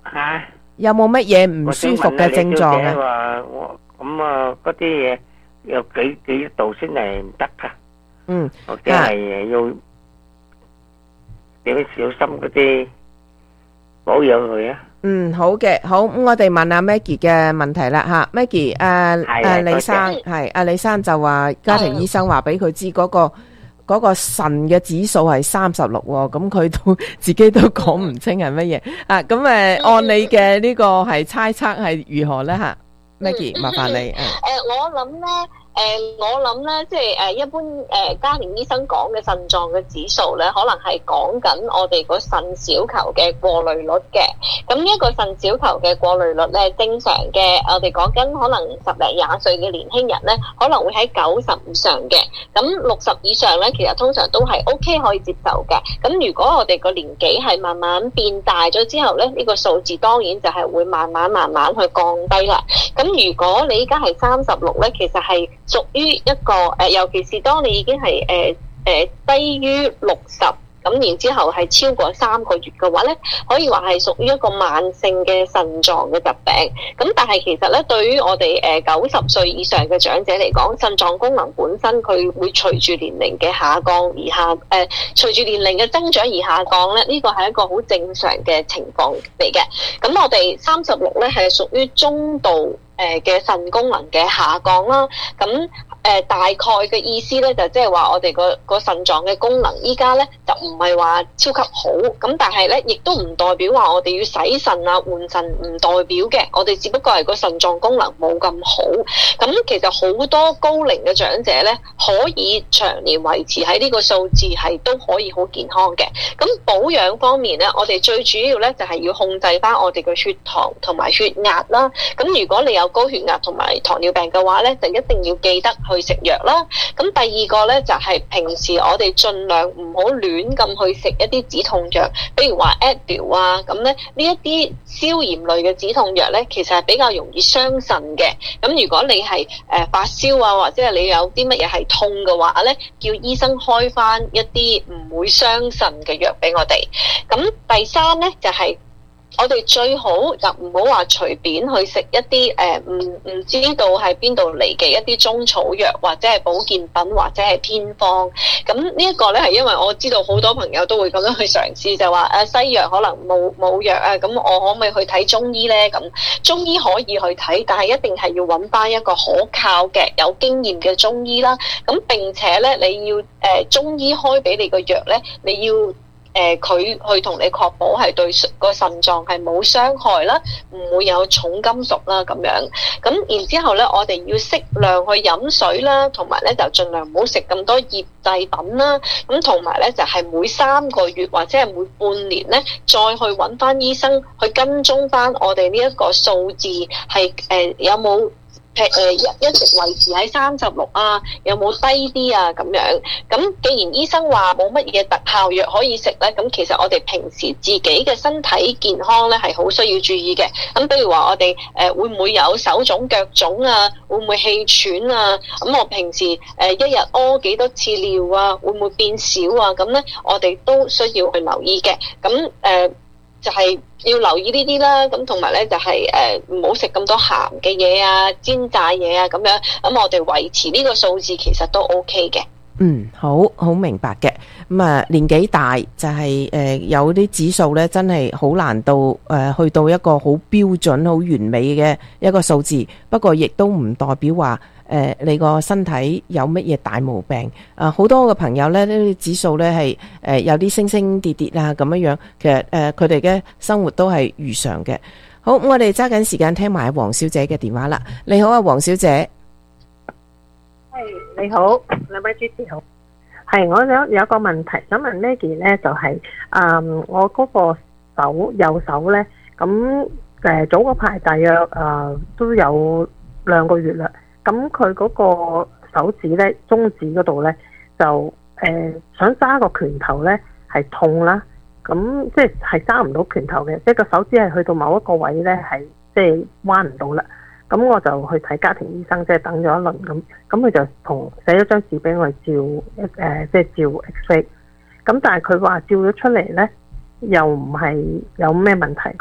吓， 有冇乜嘢唔舒服嘅症狀啊？ 話我咁啊，嗰啲嘢有幾度先係唔得噶？或者係要點樣小心嗰啲保養佢啊？ 好嘅，好，咁我哋問阿 Maggie 嘅問題啦吓，Maggie，李生係阿李生就話家庭醫生話俾佢知嗰個腎嘅指數係36，咁佢都自己都講唔清係乜嘢啊？咁按你嘅呢個係猜測係如何咧吓？Maggie，麻煩你。 我諗咧，即係一般家庭醫生講嘅腎臟嘅指數咧，可能係講緊我哋個腎小球嘅過濾率嘅。咁呢一個腎小球嘅過濾率咧，正常嘅，我哋講緊可能10零20歲嘅年輕人咧，可能會喺90以上嘅。咁60以上咧，其實通常都係 OK 可以接受嘅。咁如果我哋個年紀係慢慢變大咗之後咧，呢個數字當然就係會慢慢去降低啦。咁如果你依家係36咧，其實係屬於一個尤其是當你已經係低於60，咁然之後係超過3個月嘅話咧，可以話係屬於一個慢性嘅腎臟嘅疾病。咁但係其實咧，對於我哋90歲以上嘅長者嚟講，腎臟功能本身佢會隨住年齡嘅下降而隨住年齡嘅增長而下降咧，呢個係一個好正常嘅情況嚟嘅。咁我哋36咧係屬於中度嘅腎功能嘅下降啦。咁大概嘅意思咧就即係話我哋個腎臟嘅功能依家咧就唔係話超級好，咁但係咧亦都唔代表話我哋要洗腎啊換腎，唔代表嘅，我哋只不過係個腎臟功能冇咁好。咁其實好多高齡嘅長者咧可以長年維持喺呢個數字係都可以好健康嘅。咁保養方面咧，我哋最主要咧就係要控制翻我哋嘅血糖同埋血壓啦。咁如果你有高血壓同埋糖尿病嘅話咧，就一定要記得去食藥啦。咁第二個咧就係平時我哋盡量唔好亂咁去食一啲止痛藥，比如話 Advil 啊，咁咧呢一啲消炎類嘅止痛藥咧，其實係比較容易傷腎嘅。咁如果你係發燒啊，或者係你有啲乜嘢係痛嘅話咧，叫醫生開翻一啲唔會傷腎嘅藥俾我哋。咁第三咧就係我哋最好就唔好話隨便去食一啲唔知道係邊度嚟嘅一啲中草藥或者係保健品或者係偏方。咁呢一個咧係因為我知道好多朋友都會咁樣去嘗試，就話西藥可能冇藥啊，咁我可唔可以去睇中醫咧？咁中醫可以去睇，但係一定係要揾翻一個可靠嘅有經驗嘅中醫啦。咁並且咧你要中醫開俾你個藥咧，你要佢去同你確保係對個腎臟係冇傷害啦，唔會有重金屬啦咁樣。咁然之後咧，我哋要適量去飲水啦，同埋咧就盡量唔好食咁多醃製品啦。咁同埋咧就係每3個月或者係每半年咧，再去揾翻醫生去跟蹤翻我哋呢一個數字係有冇一直維持喺36啊，有冇低啲啊咁樣。咁既然醫生話冇乜嘢特效藥可以食咧，咁其實我哋平時自己嘅身體健康咧係好需要注意嘅。咁比如話我哋會唔會有手腫腳腫啊？會唔會氣喘啊？咁我平時一日屙幾多次尿啊？會唔會變少啊？咁咧我哋都需要去留意嘅。咁就係要留意呢啲啦，咁同埋咧就係唔好食咁多鹹嘅嘢啊、煎炸嘢啊咁樣，咁我哋維持呢個數字其實都 OK 嘅。 好明白嘅。咁啊年紀大就係有啲指數咧真係好難到去到一個好標準好完美嘅一個數字，不過亦都唔代表話你個身體有乜嘢大毛病。好多嘅朋友咧呢啲指數咧係有啲升升跌跌啊咁樣樣，其實佢哋嘅生活都係如常嘅。好，我哋揸緊時間聽埋黃小姐嘅電話啦。你好啊，黃小姐。 你好，兩位主持好。係，我有個問題想問 Maggie 咧，就係我嗰個右手咧，咁早嗰排大約都有2個月啦。咁佢嗰個手指咧，中指嗰度咧，就想揸個拳頭咧係痛啦。咁即係揸唔到拳頭嘅，即係個手指係去到某一個位咧係即係彎唔到啦。咁我就去睇家庭醫生，即係等咗一輪咁佢就寫咗張紙俾我照即係照 X-ray。咁但係佢話照咗出嚟咧，又唔係有咩問題。